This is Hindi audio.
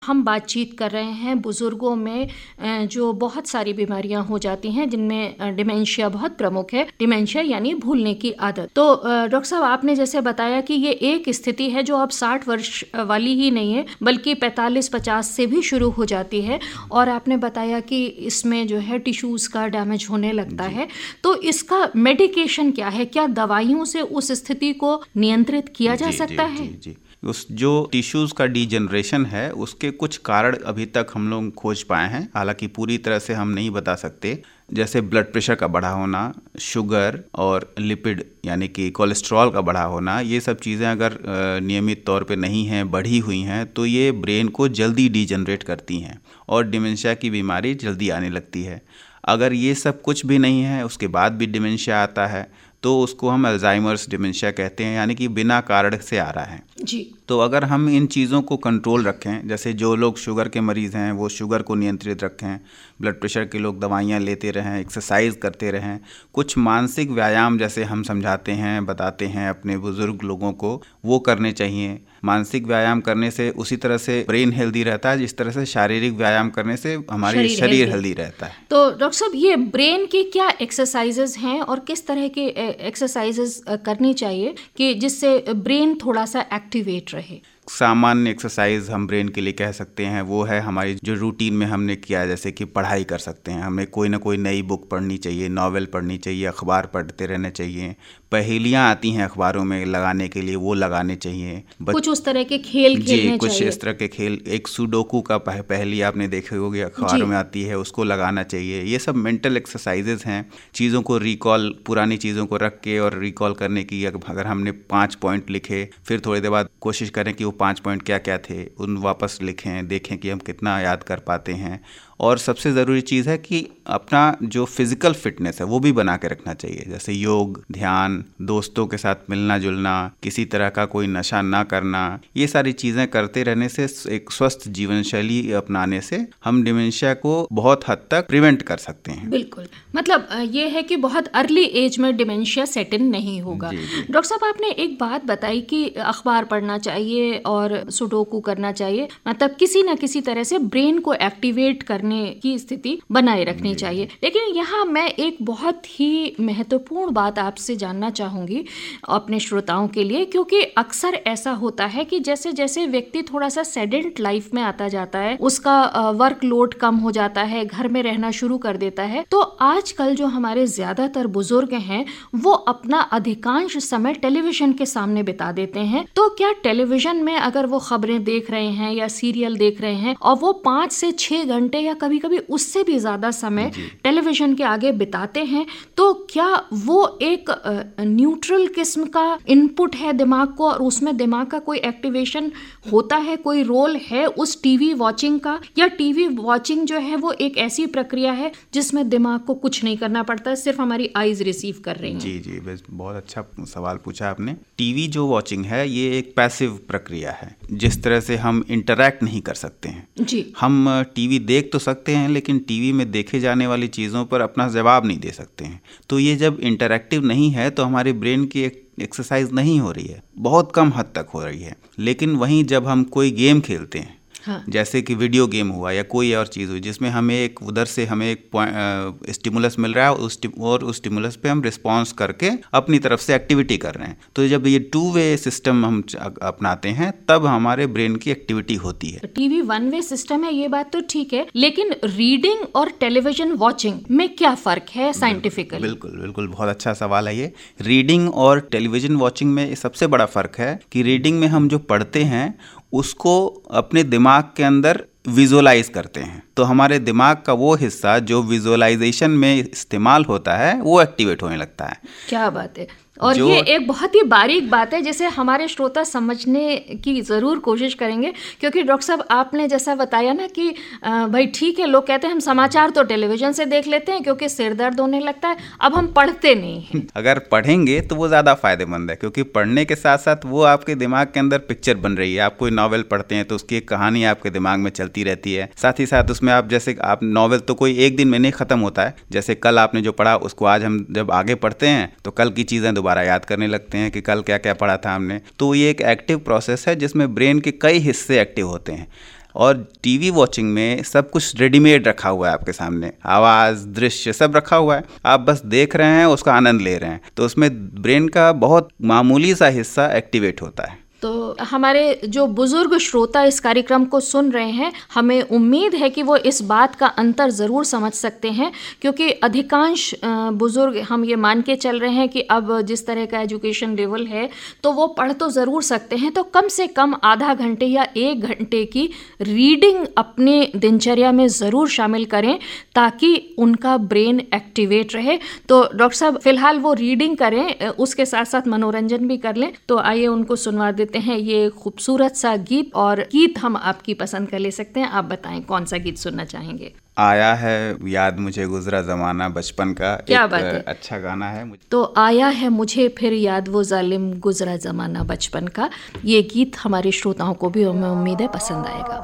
हम बातचीत कर रहे हैं बुजुर्गों में जो बहुत सारी बीमारियां हो जाती हैं जिनमें डिमेंशिया बहुत प्रमुख है। डिमेंशिया यानी भूलने की आदत। तो डॉक्टर साहब, आपने जैसे बताया कि ये एक स्थिति है जो अब 60 वर्ष वाली ही नहीं है बल्कि 45-50 से भी शुरू हो जाती है, और आपने बताया कि इसमें जो है टिश्यूज़ का डैमेज होने लगता है। तो इसका मेडिकेशन क्या है? क्या दवाइयों से उस स्थिति को नियंत्रित किया जा सकता है? जी। उस जो टिश्यूज़ का डिजनरेशन है उसके कुछ कारण अभी तक हम लोग खोज पाए हैं, हालांकि पूरी तरह से हम नहीं बता सकते। जैसे ब्लड प्रेशर का बढ़ा होना, शुगर और लिपिड यानी कि कोलेस्ट्रॉल का बढ़ा होना, ये सब चीज़ें अगर नियमित तौर पे नहीं हैं, बढ़ी हुई हैं, तो ये ब्रेन को जल्दी डिजनरेट करती हैं और डिमेंशिया की बीमारी जल्दी आने लगती है। अगर ये सब कुछ भी नहीं है, उसके बाद भी डिमेंशिया आता है, तो उसको हम अल्जाइमर्स डिमेंशिया कहते हैं, यानी कि बिना कारण से आ रहा है जी। तो अगर हम इन चीज़ों को कंट्रोल रखें, जैसे जो लोग शुगर के मरीज़ हैं वो शुगर को नियंत्रित रखें, ब्लड प्रेशर के लोग दवाइयाँ लेते रहें, एक्सरसाइज करते रहें, कुछ मानसिक व्यायाम जैसे हम समझाते हैं, बताते हैं अपने बुज़ुर्ग लोगों को, वो करने चाहिए। मानसिक व्यायाम करने से उसी तरह से ब्रेन हेल्दी रहता है जिस तरह से शारीरिक व्यायाम करने से हमारी शरीर हेल्दी रहता है। तो डॉक्टर साहब, ये ब्रेन की क्या एक्सरसाइजेज हैं और किस तरह के एक्सरसाइजेज करनी चाहिए कि जिससे ब्रेन थोड़ा सा एक्टिवेट रहे? सामान्य एक्सरसाइज हम ब्रेन के लिए कह सकते हैं वो है हमारी जो रूटीन में हमने किया, जैसे कि पढ़ाई कर सकते हैं, हमें कोई ना कोई नई बुक पढ़नी चाहिए, नॉवेल पढ़नी चाहिए, अखबार पढ़ते रहने चाहिए, पहेलियाँ आती हैं अखबारों में लगाने के लिए, वो लगाने चाहिए। कुछ उस तरह के खेल खेलने चाहिए। कुछ इस तरह के खेल, एक सुडोकू का पहेली आपने देखे होगी, अखबारों में आती है, उसको लगाना चाहिए। ये सब मेंटल एक्सरसाइजेज हैं, चीज़ों को रिकॉल, पुरानी चीज़ों को रख के और रिकॉल करने की। अगर हमने 5 पॉइंट लिखे, फिर थोड़ी देर बाद कोशिश करें कि वो 5 पॉइंट क्या क्या थे, उन वापस लिखें, देखें कि हम कितना याद कर पाते हैं। और सबसे ज़रूरी चीज़ है कि अपना जो फिज़िकल फिटनेस है वो भी बना के रखना चाहिए, जैसे योग, ध्यान, दोस्तों के साथ मिलना जुलना, किसी तरह का कोई नशा ना करना। ये सारी चीज़ें करते रहने से, एक स्वस्थ जीवन शैली अपनाने से हम डिमेंशिया को बहुत हद तक प्रिवेंट कर सकते हैं। बिल्कुल, मतलब ये है कि बहुत अर्ली एज में डिमेंशिया सेट इन नहीं होगा। डॉक्टर साहब, आपने एक बात बताई कि अखबार पढ़ना चाहिए और सुडोकू करना चाहिए, मतलब किसी न किसी तरह से ब्रेन को एक्टिवेट करने की स्थिति बनाए रखनी चाहिए। लेकिन यहाँ मैं एक बहुत ही महत्वपूर्ण बात आपसे जानना चाहूंगी अपने श्रोताओं के लिए, क्योंकि अक्सर ऐसा होता है कि जैसे जैसे व्यक्ति थोड़ा सा सेडेंट लाइफ में आता जाता है, उसका वर्कलोड कम हो जाता है, घर में रहना शुरू कर देता है, तो आजकल जो हमारे ज्यादातर बुजुर्ग हैं वो अपना अधिकांश समय टेलीविजन के सामने बिता देते हैं। तो क्या टेलीविजन में अगर वो खबरें देख रहे हैं या सीरियल देख रहे हैं और वो 5 से 6 घंटे या कभी कभी उससे भी ज्यादा समय टेलीविजन के आगे बिताते हैं, तो क्या वो एक न्यूट्रल किस्म का इनपुट है दिमाग को और उसमें दिमाग का कोई एक्टिवेशन होता है, कोई रोल है उस टीवी वॉचिंग का? या टीवी वॉचिंग जो है वो एक ऐसी प्रक्रिया है जिसमें दिमाग को कुछ नहीं करना पड़ता, सिर्फ हमारी आईज रिसीव कर रही हैं? जी, बस बहुत अच्छा सवाल पूछा आपने। टीवी जो वॉचिंग है ये एक पैसिव प्रक्रिया है, जिस तरह से हम इंटरैक्ट नहीं कर सकते हैं। जी। हम टीवी देख तो सकते हैं लेकिन टीवी में देखे जाने वाली चीज़ों पर अपना जवाब नहीं दे सकते हैं। तो ये जब इंटरैक्टिव नहीं है तो हमारे ब्रेन की एक्सरसाइज नहीं हो रही है, बहुत कम हद तक हो रही है। लेकिन वहीं जब हम कोई गेम खेलते हैं, हाँ, जैसे कि वीडियो गेम हुआ या कोई और चीज़ हुई जिसमें हमें एक उधर से हमें एक स्टिमुलस मिल रहा है और उस स्टिमुलस पे हम रिस्पॉन्स करके अपनी तरफ से एक्टिविटी कर रहे हैं, तो जब ये 2 वे सिस्टम हम अपनाते हैं तब हमारे ब्रेन की एक्टिविटी होती है। टीवी 1 वे सिस्टम है, ये बात तो ठीक है, लेकिन रीडिंग और टेलीविजन वॉचिंग में क्या फ़र्क है साइंटिफिकली? बिल्कुल, बहुत अच्छा सवाल है ये। रीडिंग और टेलीविजन वॉचिंग में सबसे बड़ा फ़र्क है कि रीडिंग में हम जो पढ़ते हैं उसको अपने दिमाग के अंदर विजुअलाइज करते हैं, तो हमारे दिमाग का वो हिस्सा जो विजुअलाइजेशन में इस्तेमाल होता है वो एक्टिवेट होने लगता है। क्या बात है! और ये एक बहुत ही बारीक बात है जिसे हमारे श्रोता समझने की ज़रूर कोशिश करेंगे, क्योंकि डॉक्टर साहब आपने जैसा बताया ना कि भाई ठीक है, लोग कहते हैं हम समाचार तो टेलीविज़न से देख लेते हैं क्योंकि सिर दर्द होने लगता है, अब हम पढ़ते नहीं हैं। अगर पढ़ेंगे तो वो ज़्यादा फ़ायदेमंद है, क्योंकि पढ़ने के साथ साथ वो आपके दिमाग के अंदर पिक्चर बन रही है। आप कोई नॉवेल पढ़ते हैं तो उसकी एक कहानी आपके दिमाग में चलती रहती है, साथ ही साथ उसमें आप जैसे आप नॉवेल तो कोई एक दिन में नहीं ख़त्म होता है, जैसे कल आपने जो पढ़ा उसको आज हम जब आगे पढ़ते हैं तो कल की चीज़ें दोबारा याद करने लगते हैं कि कल क्या क्या पढ़ा था हमने। तो ये एक एक्टिव प्रोसेस है जिसमें ब्रेन के कई हिस्से एक्टिव होते हैं। और टीवी वॉचिंग में सब कुछ रेडीमेड रखा हुआ है आपके सामने, आवाज़, दृश्य सब रखा हुआ है, आप बस देख रहे हैं, उसका आनंद ले रहे हैं, तो उसमें ब्रेन का बहुत मामूली सा हिस्सा एक्टिवेट होता है। तो हमारे जो बुजुर्ग श्रोता इस कार्यक्रम को सुन रहे हैं, हमें उम्मीद है कि वो इस बात का अंतर ज़रूर समझ सकते हैं, क्योंकि अधिकांश बुजुर्ग हम ये मान के चल रहे हैं कि अब जिस तरह का एजुकेशन लेवल है तो वो पढ़ तो ज़रूर सकते हैं, तो कम से कम आधा घंटे या 1 घंटे की रीडिंग अपने दिनचर्या में ज़रूर शामिल करें ताकि उनका ब्रेन एक्टिवेट रहे। तो डॉक्टर साहब फ़िलहाल वो रीडिंग करें, उसके साथ साथ मनोरंजन भी कर लें। तो आइए उनको सुनवा देते हैं ये खूबसूरत सा गीत, और गीत हम आपकी पसंद का ले सकते हैं। आप बताएं कौन सा गीत सुनना चाहेंगे। आया है याद मुझे गुजरा जमाना बचपन का, क्या बात है, अच्छा गाना है। तो आया है मुझे फिर याद वो जालिम गुजरा जमाना बचपन का, ये गीत हमारे श्रोताओं को भी हमें उम्मीद है पसंद आएगा।